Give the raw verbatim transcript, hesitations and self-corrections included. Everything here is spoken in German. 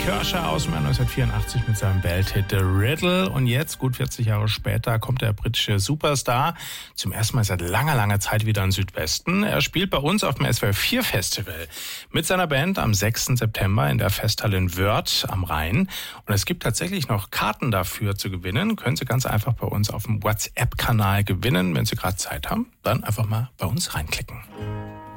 Kershaw aus dem Jahr neunzehnhundertvierundachtzig mit seinem Welthit The Riddle. Und jetzt, gut vierzig Jahre später, kommt der britische Superstar zum ersten Mal seit langer, langer Zeit wieder in Südwesten. Er spielt bei uns auf dem S W R vier Festival mit seiner Band am sechsten September in der Festhalle in Wörth am Rhein. Und es gibt tatsächlich noch Karten dafür zu gewinnen. Können Sie ganz einfach bei uns auf dem WhatsApp-Kanal gewinnen. Wenn Sie gerade Zeit haben, dann einfach mal bei uns reinklicken.